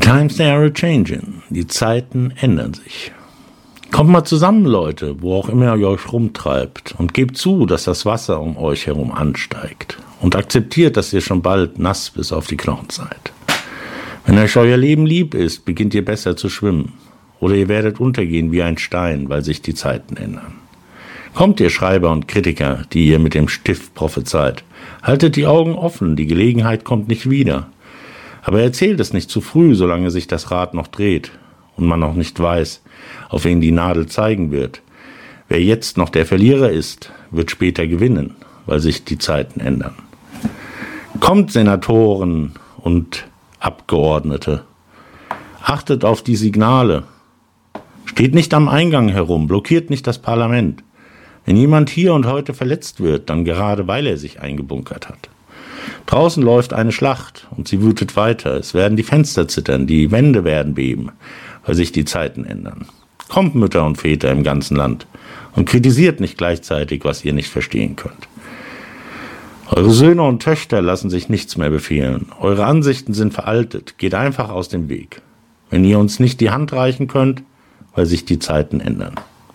Times they are a-changing. Die Zeiten ändern sich. Kommt mal zusammen, Leute, wo auch immer ihr euch rumtreibt, und gebt zu, dass das Wasser um euch herum ansteigt. Und akzeptiert, dass ihr schon bald nass bis auf die Knochen seid. Wenn euch euer Leben lieb ist, beginnt ihr besser zu schwimmen. Oder ihr werdet untergehen wie ein Stein, weil sich die Zeiten ändern. Kommt, ihr Schreiber und Kritiker, die ihr mit dem Stift prophezeit. Haltet die Augen offen, die Gelegenheit kommt nicht wieder. Aber erzählt es nicht zu früh, solange sich das Rad noch dreht und man noch nicht weiß, auf wen die Nadel zeigen wird. Wer jetzt noch der Verlierer ist, wird später gewinnen, weil sich die Zeiten ändern. Kommt, Senatoren und Abgeordnete, achtet auf die Signale. Steht nicht am Eingang herum, blockiert nicht das Parlament. Wenn jemand hier und heute verletzt wird, dann gerade weil er sich eingebunkert hat. Draußen läuft eine Schlacht und sie wütet weiter. Es werden die Fenster zittern, die Wände werden beben, weil sich die Zeiten ändern. Kommt, Mütter und Väter im ganzen Land, und kritisiert nicht gleichzeitig, was ihr nicht verstehen könnt. Eure Söhne und Töchter lassen sich nichts mehr befehlen. Eure Ansichten sind veraltet. Geht einfach aus dem Weg. Wenn ihr uns nicht die Hand reichen könnt, weil sich die Zeiten ändern.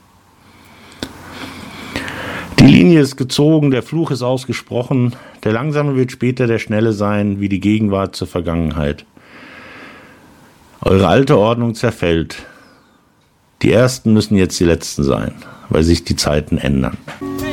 Die Linie ist gezogen, der Fluch ist ausgesprochen. Der Langsame wird später der Schnelle sein, wie die Gegenwart zur Vergangenheit. Eure alte Ordnung zerfällt. Die Ersten müssen jetzt die Letzten sein, weil sich die Zeiten ändern.